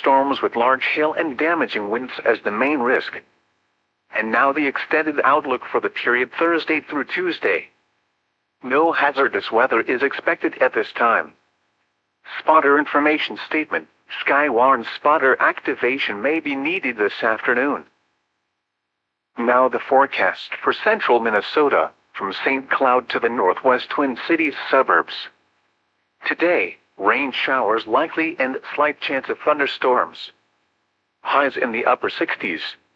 thunderstorms with large hail and damaging winds as the main risk. And now the extended outlook for the period Thursday through Tuesday. No hazardous weather is expected at this time. Spotter information statement. Skywarn spotter activation may be needed this afternoon. Now the forecast for central Minnesota, from St. Cloud to the northwest Twin Cities suburbs. Today, rain showers likely and slight chance of thunderstorms. Highs in the upper 60s.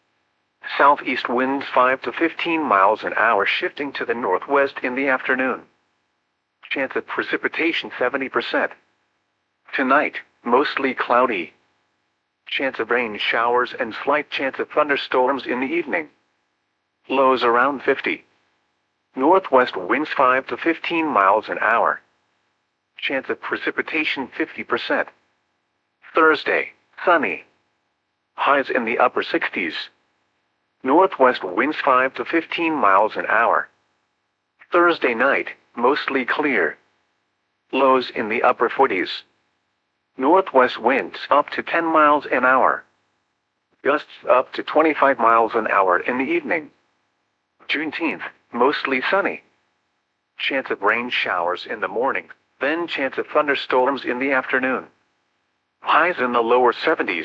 Southeast winds 5 to 15 miles an hour shifting to the northwest in the afternoon. Chance of precipitation 70%. Tonight, mostly cloudy. Chance of rain showers and slight chance of thunderstorms in the evening. Lows around 50. Northwest winds 5 to 15 miles an hour. Chance of precipitation 50%. Thursday, sunny. Highs in the upper 60s. Northwest winds 5 to 15 miles an hour. Thursday night, mostly clear. Lows in the upper 40s. Northwest winds up to 10 miles an hour. Gusts up to 25 miles an hour in the evening. Juneteenth, mostly sunny. Chance of rain showers in the morning, then chance of thunderstorms in the afternoon. Highs in the lower 70s.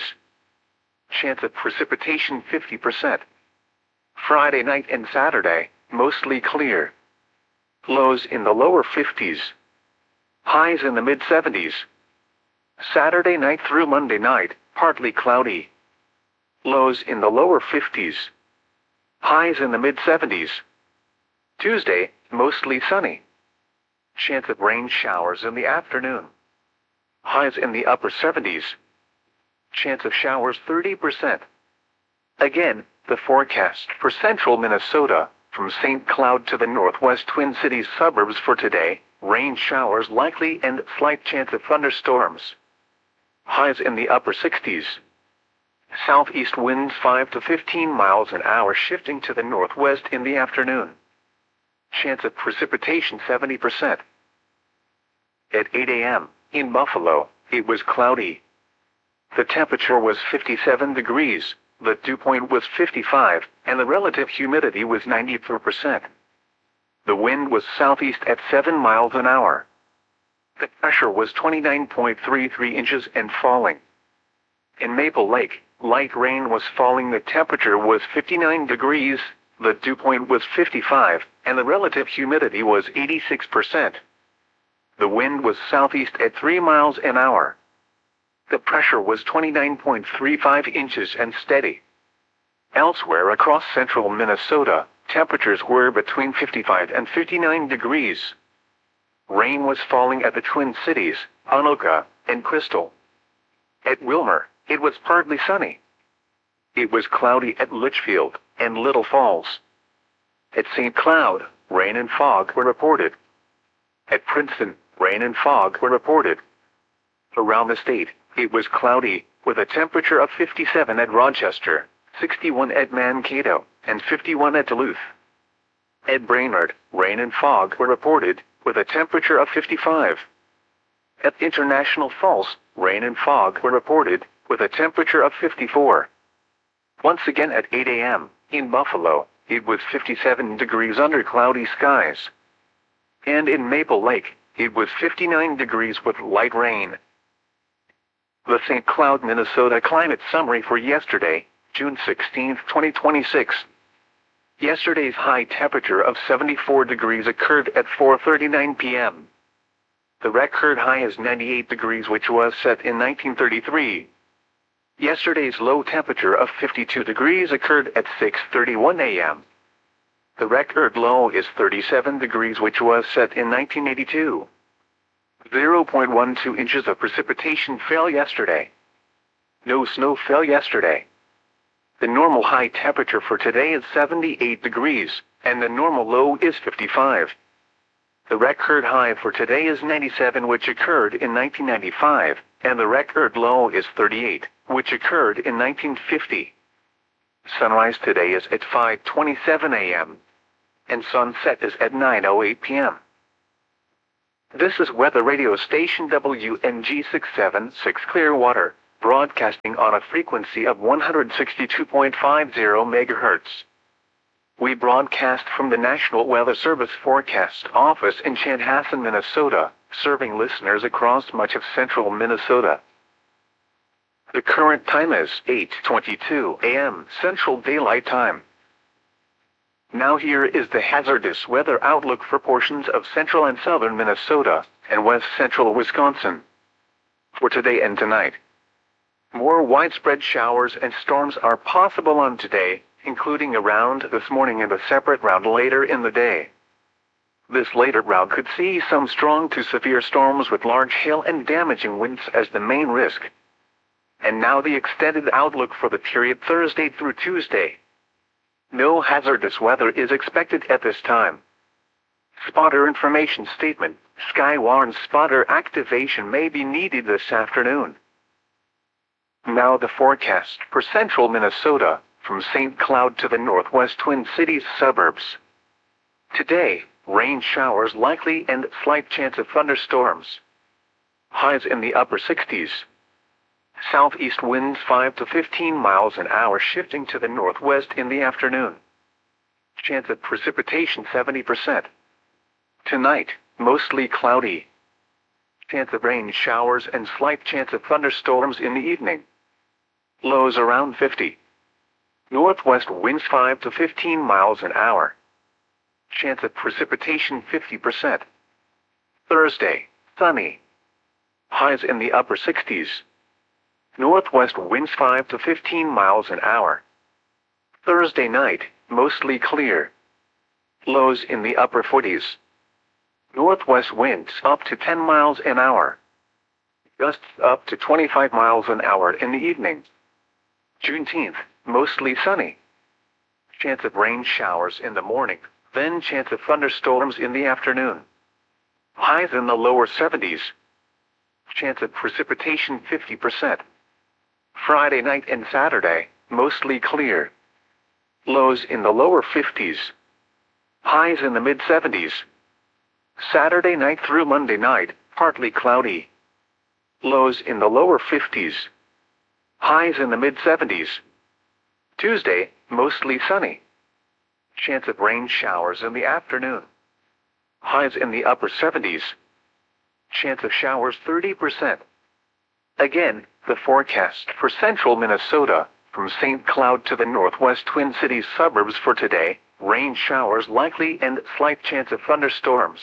Chance of precipitation 50%. Friday night and Saturday, mostly clear. Lows in the lower 50s. Highs in the mid-70s. Saturday night through Monday night, partly cloudy. Lows in the lower 50s. Highs in the mid-70s. Tuesday, mostly sunny. Chance of rain showers in the afternoon. Highs in the upper 70s. Chance of showers 30%. Again, the forecast for central Minnesota, from St. Cloud to the northwest Twin Cities suburbs for today, rain showers likely and slight chance of thunderstorms. Highs in the upper 60s. Southeast winds 5 to 15 miles an hour shifting to the northwest in the afternoon. Chance of precipitation 70%. At 8 a.m., in Buffalo, it was cloudy. The temperature was 57 degrees, the dew point was 55, and the relative humidity was 94%. The wind was southeast at 7 miles an hour. The pressure was 29.33 inches and falling. In Maple Lake, light rain was falling. The temperature was 59 degrees, the dew point was 55, and the relative humidity was 86%. The wind was southeast at 3 miles an hour. The pressure was 29.35 inches and steady. Elsewhere across central Minnesota, temperatures were between 55 and 59 degrees. Rain was falling at the Twin Cities, Anoka, and Crystal. At Wilmer, it was partly sunny. It was cloudy at Litchfield and Little Falls. At St. Cloud, rain and fog were reported. At Princeton, rain and fog were reported. Around the state, it was cloudy, with a temperature of 57 at Rochester, 61 at Mankato, and 51 at Duluth. At Brainerd, rain and fog were reported, with a temperature of 55. At International Falls, rain and fog were reported, with a temperature of 54. Once again at 8 a.m., in Buffalo, it was 57 degrees under cloudy skies. And in Maple Lake, it was 59 degrees with light rain. The St. Cloud, Minnesota climate summary for yesterday, June 16, 2026. Yesterday's high temperature of 74 degrees occurred at 4:39 p.m. The record high is 98 degrees, which was set in 1933. Yesterday's low temperature of 52 degrees occurred at 6:31 a.m. The record low is 37 degrees, which was set in 1982. 0.12 inches of precipitation fell yesterday. No snow fell yesterday. The normal high temperature for today is 78 degrees, and the normal low is 55. The record high for today is 97, which occurred in 1995, and the record low is 38, which occurred in 1950. Sunrise today is at 5:27 a.m., and sunset is at 9:08 p.m. This is weather radio station WNG 676 Clearwater, broadcasting on a frequency of 162.50 MHz. We broadcast from the National Weather Service Forecast Office in Chanhassen, Minnesota, serving listeners across much of central Minnesota. The current time is 8:22 a.m. Central Daylight Time. Now here is the hazardous weather outlook for portions of central and southern Minnesota and west central Wisconsin. For today and tonight, more widespread showers and storms are possible on today, including a round this morning and a separate round later in the day. This later round could see some strong to severe storms with large hail and damaging winds as the main risk. And now the extended outlook for the period Thursday through Tuesday. No hazardous weather is expected at this time. Spotter information statement: Skywarn spotter activation may be needed this afternoon. Now the forecast for central Minnesota, from St. Cloud to the northwest Twin Cities suburbs. Today, rain showers likely and slight chance of thunderstorms. Highs in the upper 60s. Southeast winds 5 to 15 miles an hour shifting to the northwest in the afternoon. Chance of precipitation 70%. Tonight, mostly cloudy. Chance of rain showers and slight chance of thunderstorms in the evening. Lows around 50. Northwest winds 5 to 15 miles an hour. Chance of precipitation 50%. Thursday, sunny. Highs in the upper 60s. Northwest winds 5 to 15 miles an hour. Thursday night, mostly clear. Lows in the upper 40s. Northwest winds up to 10 miles an hour. Gusts up to 25 miles an hour in the evening. Juneteenth, mostly sunny. Chance of rain showers in the morning, then chance of thunderstorms in the afternoon. Highs in the lower 70s. Chance of precipitation 50%. Friday night and Saturday, mostly clear. Lows in the lower 50s. Highs in the mid-70s. Saturday night through Monday night, partly cloudy. Lows in the lower 50s. Highs in the mid-70s. Tuesday, mostly sunny. Chance of rain showers in the afternoon. Highs in the upper 70s. Chance of showers 30%. Again, the forecast for central Minnesota, from St. Cloud to the northwest Twin Cities suburbs for today: rain showers likely and slight chance of thunderstorms.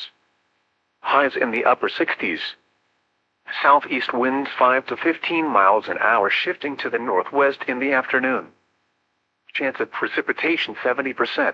Highs in the upper 60s. Southeast winds 5 to 15 miles an hour shifting to the northwest in the afternoon. Chance of precipitation 70%.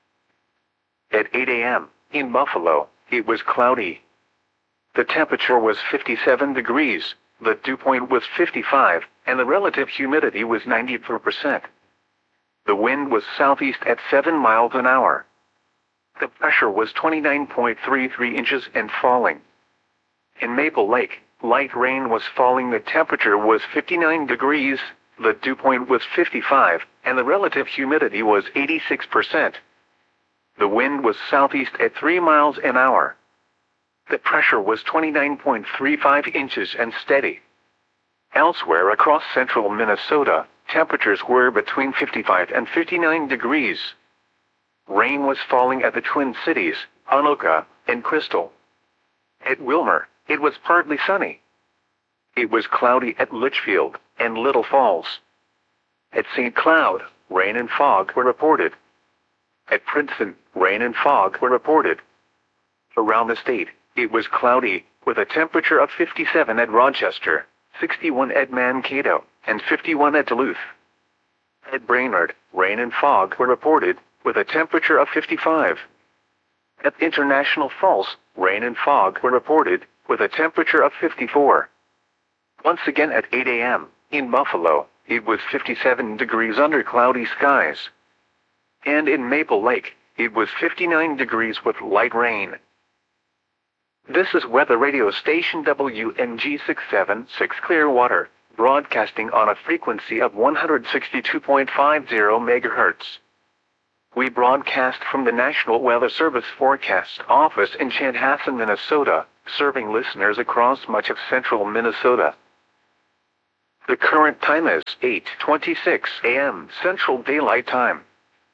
At 8 a.m., in Buffalo, it was cloudy. The temperature was 57 degrees, the dew point was 55, and the relative humidity was 94%. The wind was southeast at 7 miles an hour. The pressure was 29.33 inches and falling. In Maple Lake, light rain was falling. The temperature was 59 degrees, the dew point was 55, and the relative humidity was 86%. The wind was southeast at 3 miles an hour. The pressure was 29.35 inches and steady. Elsewhere across central Minnesota, temperatures were between 55 and 59 degrees. Rain was falling at the Twin Cities, Anoka, and Crystal. At Wilmer, it was partly sunny. It was cloudy at Litchfield and Little Falls. At St. Cloud, rain and fog were reported. At Princeton, rain and fog were reported. Around the state, it was cloudy, with a temperature of 57 at Rochester, 61 at Mankato, and 51 at Duluth. At Brainerd, rain and fog were reported, with a temperature of 55. At International Falls, rain and fog were reported, with a temperature of 54. Once again at 8 a.m., in Buffalo, it was 57 degrees under cloudy skies. And in Maple Lake, it was 59 degrees with light rain. This is weather radio station WMG 676 Clearwater, broadcasting on a frequency of 162.50 MHz. We broadcast from the National Weather Service Forecast Office in Chanhassen, Minnesota, serving listeners across much of central Minnesota. The current time is 8:26 a.m. Central Daylight Time.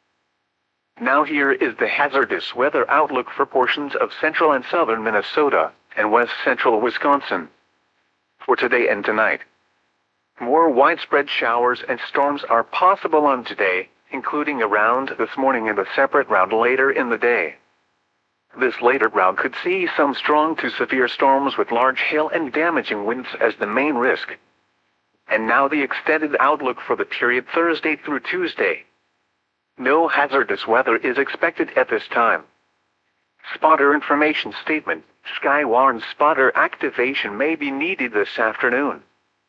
Now here is the hazardous weather outlook for portions of central and southern Minnesota and west central Wisconsin. For today and tonight, more widespread showers and storms are possible on today, including a round this morning and a separate round later in the day. This later round could see some strong to severe storms with large hail and damaging winds as the main risk. And now the extended outlook for the period Thursday through Tuesday. No hazardous weather is expected at this time. Spotter information statement: Skywarn spotter activation may be needed this afternoon.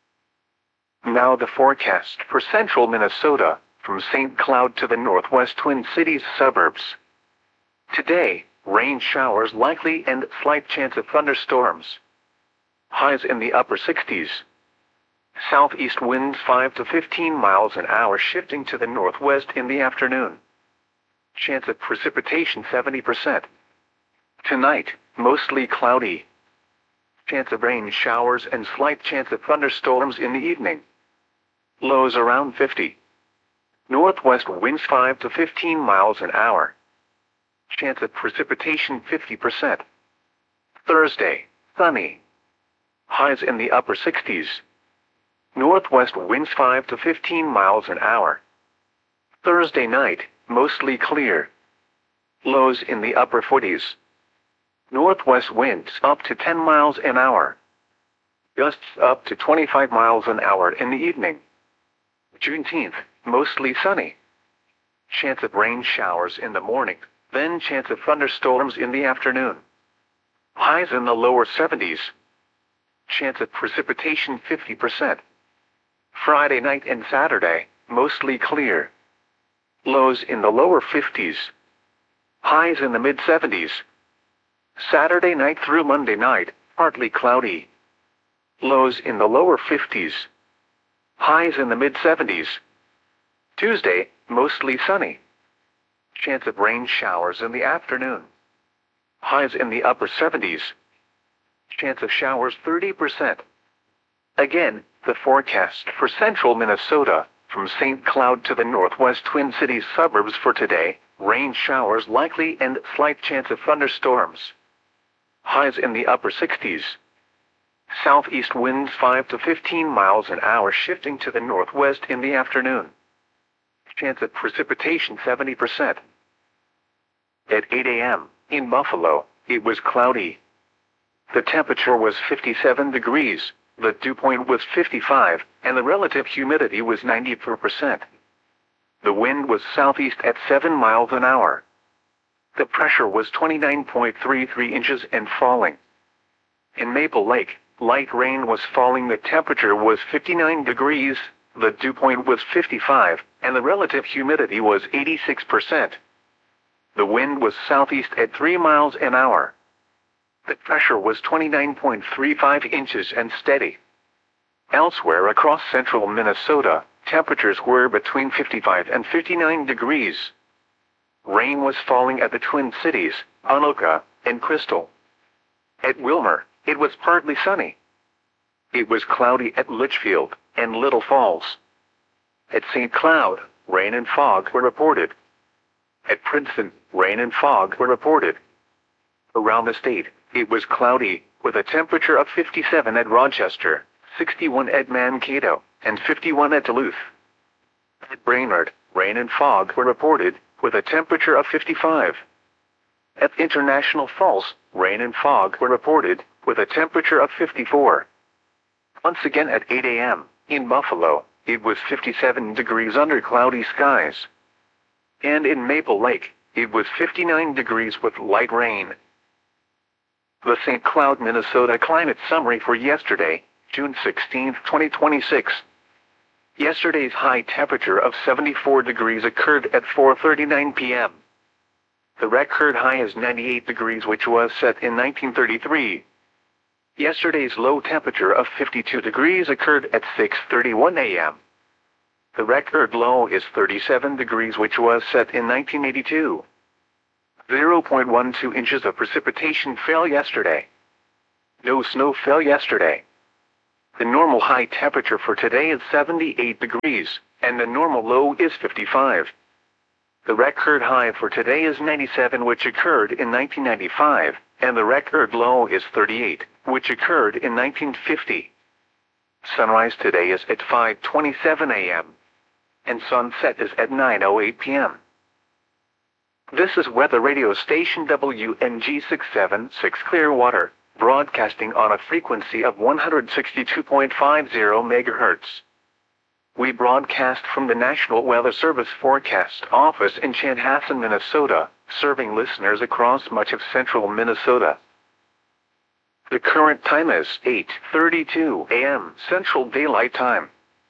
Now the forecast for central Minnesota, from St. Cloud to the northwest Twin Cities suburbs. Today, rain showers likely and slight chance of thunderstorms. Highs in the upper 60s. Southeast winds 5 to 15 miles an hour shifting to the northwest in the afternoon. Chance of precipitation 70%. Tonight, mostly cloudy. Chance of rain showers and slight chance of thunderstorms in the evening. Lows around 50. Northwest winds 5 to 15 miles an hour. Chance of precipitation 50%. Thursday, sunny. Highs in the upper 60s. Northwest winds 5 to 15 miles an hour. Thursday night, mostly clear. Lows in the upper 40s. Northwest winds up to 10 miles an hour. Gusts up to 25 miles an hour in the evening. Juneteenth, mostly sunny. Chance of rain showers in the morning, then chance of thunderstorms in the afternoon. Highs in the lower 70s. Chance of precipitation 50%. Friday night and Saturday, mostly clear. Lows in the lower 50s. Highs in the mid-70s. Saturday night through Monday night, partly cloudy. Lows in the lower 50s. Highs in the mid-70s. Tuesday, mostly sunny. Chance of rain showers in the afternoon. Highs in the upper 70s. Chance of showers 30%. Again, the forecast for central Minnesota, from St. Cloud to the northwest Twin Cities suburbs for today: rain showers likely and slight chance of thunderstorms. Highs in the upper 60s. Southeast winds 5 to 15 miles an hour shifting to the northwest in the afternoon. Chance of precipitation 70%. At 8 a.m., in Buffalo, it was cloudy. The temperature was 57 degrees, the dew point was 55, and the relative humidity was 94%. The wind was southeast at 7 miles an hour. The pressure was 29.33 inches and falling. In Maple Lake, light rain was falling. The temperature was 59 degrees, the dew point was 55, and the relative humidity was 86%. The wind was southeast at 3 miles an hour. The pressure was 29.35 inches and steady. Elsewhere across central Minnesota, temperatures were between 55 and 59 degrees. Rain was falling at the Twin Cities, Anoka, and Crystal. At Wilmer, it was partly sunny. It was cloudy at Litchfield and Little Falls. At St. Cloud, rain and fog were reported. At Princeton, rain and fog were reported. Around the state, it was cloudy, with a temperature of 57 at Rochester, 61 at Mankato, and 51 at Duluth. At Brainerd, rain and fog were reported, with a temperature of 55. At International Falls, rain and fog were reported, with a temperature of 54. Once again at 8 a.m., in Buffalo, it was 57 degrees under cloudy skies. And in Maple Lake, it was 59 degrees with light rain. The St. Cloud, Minnesota climate summary for yesterday, June 16, 2026. Yesterday's high temperature of 74 degrees occurred at 4:39 p.m. The record high is 98 degrees, which was set in 1933. Yesterday's low temperature of 52 degrees occurred at 6:31 a.m. The record low is 37 degrees, which was set in 1982. 0.12 inches of precipitation fell yesterday. No snow fell yesterday. The normal high temperature for today is 78 degrees, and the normal low is 55. The record high for today is 97, which occurred in 1995, and the record low is 38, which occurred in 1950. Sunrise today is at 5:27 a.m. and sunset is at 9:08 p.m. This is weather radio station WNG 676 Clearwater, broadcasting on a frequency of 162.50 MHz. We broadcast from the National Weather Service Forecast Office in Chanhassen, Minnesota, serving listeners across much of central Minnesota. The current time is 8:32 a.m. Central Daylight Time.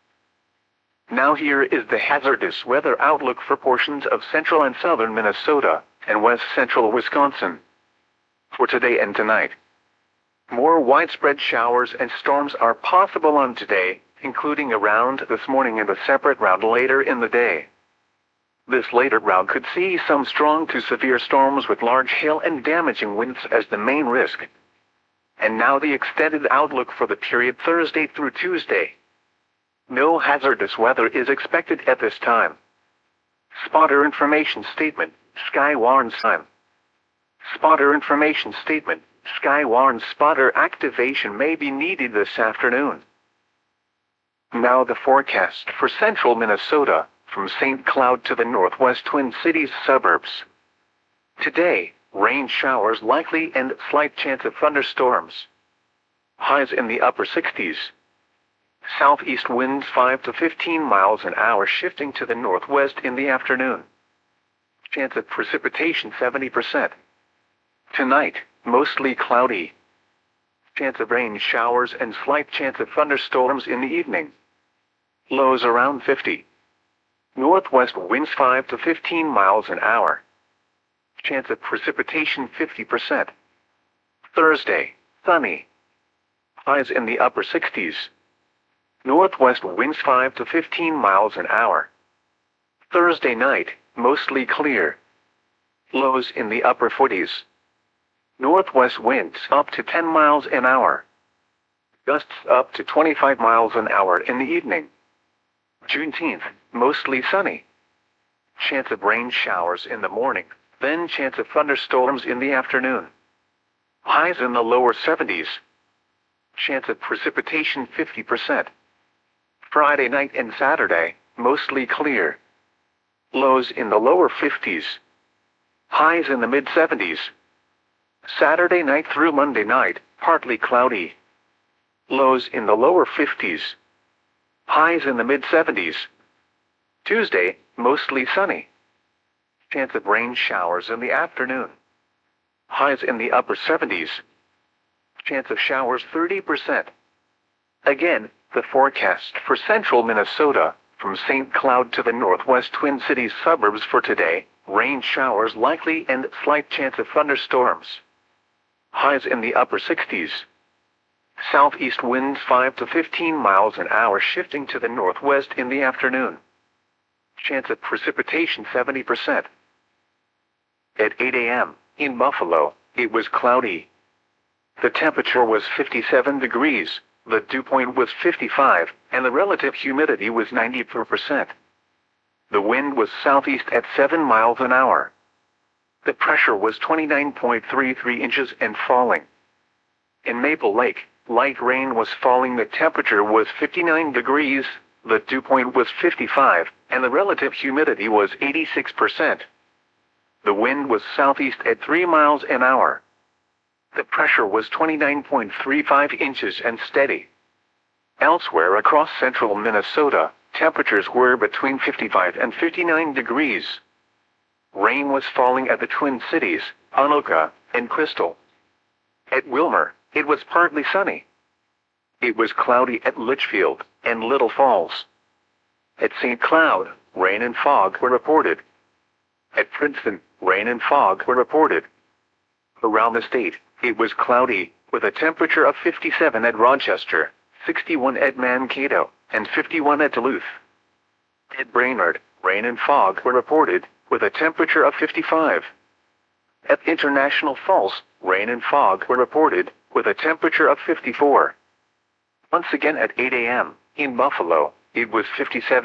Now here is the hazardous weather outlook for portions of central and southern Minnesota and west central Wisconsin for today and tonight. More widespread showers and storms are possible on today, including a round this morning and a separate round later in the day. This later round could see some strong to severe storms with large hail and damaging winds as the main risk. And now the extended outlook for the period Thursday through Tuesday. No hazardous weather is expected at this time. Spotter information statement, Sky warns time. Spotter information statement, Sky warns spotter activation may be needed this afternoon. Now the forecast for central Minnesota, from St. Cloud to the northwest Twin Cities suburbs. Today, rain showers likely and slight chance of thunderstorms. Highs in the upper 60s. Southeast winds 5 to 15 miles an hour shifting to the northwest in the afternoon. Chance of precipitation 70%. Tonight, mostly cloudy. Chance of rain showers and slight chance of thunderstorms in the evening. Lows around 50. Northwest winds 5 to 15 miles an hour. Chance of precipitation 50%. Thursday, sunny. Highs in the upper 60s. Northwest winds 5 to 15 miles an hour. Thursday night, mostly clear. Lows in the upper 40s. Northwest winds up to 10 miles an hour. Gusts up to 25 miles an hour in the evening. Juneteenth, mostly sunny. Chance of rain showers in the morning, then chance of thunderstorms in the afternoon. Highs in the lower 70s. Chance of precipitation 50%. Friday night and Saturday, mostly clear. Lows in the lower 50s. Highs in the mid-70s. Saturday night through Monday night, partly cloudy. Lows in the lower 50s. Highs in the mid-70s. Tuesday, mostly sunny. Chance of rain showers in the afternoon. Highs in the upper 70s. Chance of showers 30%. Again, the forecast for central Minnesota, from St. Cloud to the northwest Twin Cities suburbs for today, rain showers likely and slight chance of thunderstorms. Highs in the upper 60s. Southeast winds 5 to 15 miles an hour shifting to the northwest in the afternoon. Chance of precipitation 70%. At 8 a.m., in Buffalo, it was cloudy. The temperature was 57 degrees, the dew point was 55, and the relative humidity was 94%. The wind was southeast at 7 miles an hour. The pressure was 29.33 inches and falling. In Maple Lake, light rain was falling. The temperature was 59 degrees, the dew point was 55, and the relative humidity was 86%. The wind was southeast at 3 miles an hour. The pressure was 29.35 inches and steady. Elsewhere across central Minnesota, temperatures were between 55 and 59 degrees. Rain was falling at the Twin Cities, Anoka, and Crystal. At Wilmer, it was partly sunny. It was cloudy at Litchfield and Little Falls. At St. Cloud, rain and fog were reported. At Princeton, rain and fog were reported. Around the state, it was cloudy, with a temperature of 57 at Rochester, 61 at Mankato, and 51 at Duluth. At Brainerd, rain and fog were reported, with a temperature of 55. At International Falls, rain and fog were reported, with a temperature of 54. Once again at 8 a.m., in Buffalo, it was 57